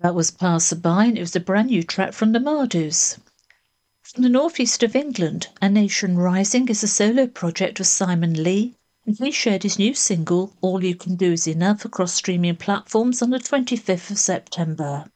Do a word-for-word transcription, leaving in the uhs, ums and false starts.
That was Passerby, and it was a brand new track from the Mardus. From the northeast of England, A Nation Rising is a solo project with Simon Lee, and he shared his new single, All You Can Do Is Enough, across streaming platforms on the twenty-fifth of September.